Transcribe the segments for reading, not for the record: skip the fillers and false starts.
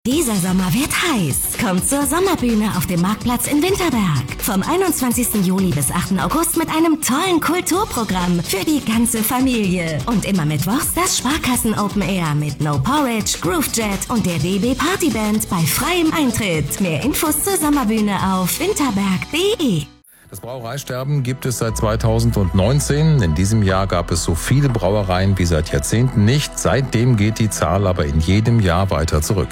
Dieser Sommer wird heiß. Kommt zur Sommerbühne auf dem Marktplatz in Winterberg. Vom 21. Juli bis 8. August mit einem tollen Kulturprogramm für die ganze Familie. Und immer mittwochs das Sparkassen Open Air mit No Porridge, Groove Jet und der DB Partyband bei freiem Eintritt. Mehr Infos zur Sommerbühne auf winterberg.de. Das Brauereisterben gibt es seit 2019. In diesem Jahr gab es so viele Brauereien wie seit Jahrzehnten nicht. Seitdem geht die Zahl aber in jedem Jahr weiter zurück.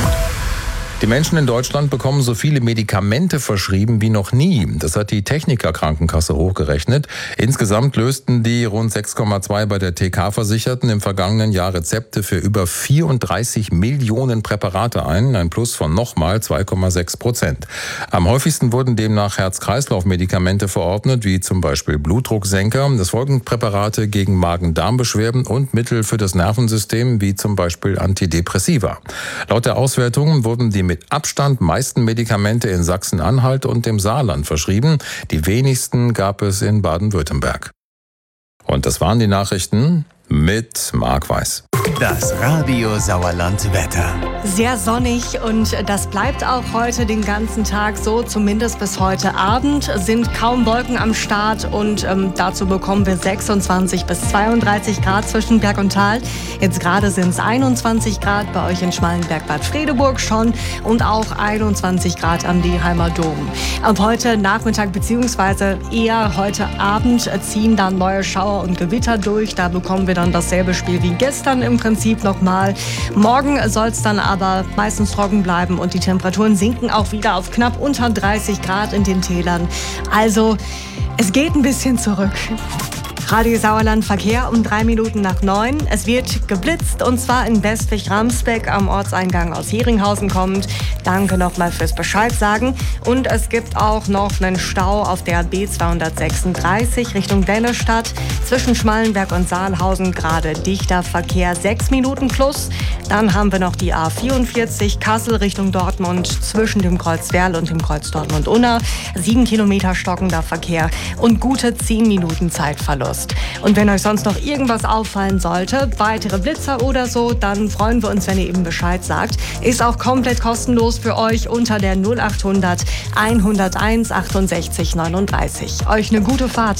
Die Menschen in Deutschland bekommen so viele Medikamente verschrieben wie noch nie. Das hat die Techniker-Krankenkasse hochgerechnet. Insgesamt lösten die rund 6,2 bei der TK-Versicherten im vergangenen Jahr Rezepte für über 34 Millionen Präparate ein Plus von nochmal 2,6%. Am häufigsten wurden demnach Herz-Kreislauf-Medikamente verordnet, wie zum Beispiel Blutdrucksenker. Es folgen Präparate gegen Magen-Darm-Beschwerden und Mittel für das Nervensystem, wie zum Beispiel Antidepressiva. Laut der Auswertung wurden die mit Abstand meisten Medikamente in Sachsen-Anhalt und dem Saarland verschrieben. Die wenigsten gab es in Baden-Württemberg. Und das waren die Nachrichten mit Marc Weiß. Das Radio Sauerland Wetter. Sehr sonnig und das bleibt auch heute den ganzen Tag so, zumindest bis heute Abend. Sind kaum Wolken am Start und dazu bekommen wir 26 bis 32 Grad zwischen Berg und Tal. Jetzt gerade sind es 21 Grad bei euch in Schmallenberg-Bad Fredeburg schon und auch 21 Grad am Deheimer Dom. Ab heute Nachmittag bzw. eher heute Abend ziehen dann neue Schauer und Gewitter durch. Da bekommen wir dann dasselbe Spiel wie gestern im Prinzip nochmal. Morgen soll es dann aber meistens trocken bleiben und die Temperaturen sinken auch wieder auf knapp unter 30 Grad in den Tälern. Also es geht ein bisschen zurück. Radio Sauerland Verkehr um 3 Minuten nach 9. Es wird geblitzt und zwar in Westwig-Ramsbeck am Ortseingang aus Heringhausen kommend. Danke nochmal fürs Bescheid sagen. Und es gibt auch noch einen Stau auf der B236 Richtung Dennestadt. Zwischen Schmallenberg und Saalhausen gerade dichter Verkehr 6 Minuten plus. Dann haben wir noch die A44 Kassel Richtung Dortmund zwischen dem Kreuz Werl und dem Kreuz Dortmund-Unna. 7 Kilometer stockender Verkehr und gute 10 Minuten Zeitverlust. Und wenn euch sonst noch irgendwas auffallen sollte, weitere Blitzer oder so, dann freuen wir uns, wenn ihr eben Bescheid sagt. Ist auch komplett kostenlos für euch unter der 0800 101 68 39. Euch eine gute Fahrt.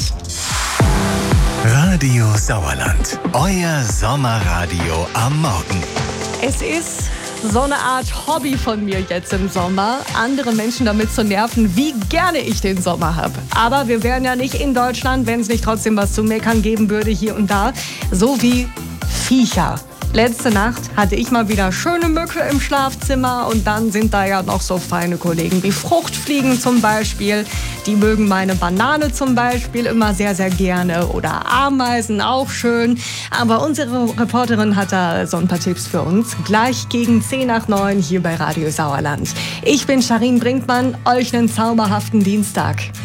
Radio Sauerland, euer Sommerradio am Morgen. Es ist so eine Art Hobby von mir jetzt im Sommer, andere Menschen damit zu nerven, wie gerne ich den Sommer habe. Aber wir wären ja nicht in Deutschland, wenn es nicht trotzdem was zu meckern geben würde hier und da. So wie Viecher. Letzte Nacht hatte ich mal wieder schöne Mücke im Schlafzimmer und dann sind da ja noch so feine Kollegen wie Fruchtfliegen zum Beispiel. Die mögen meine Banane zum Beispiel immer sehr, sehr gerne oder Ameisen auch schön. Aber unsere Reporterin hat da so ein paar Tipps für uns. Gleich gegen 10 nach 9 hier bei Radio Sauerland. Ich bin Charin Brinkmann, euch einen zauberhaften Dienstag.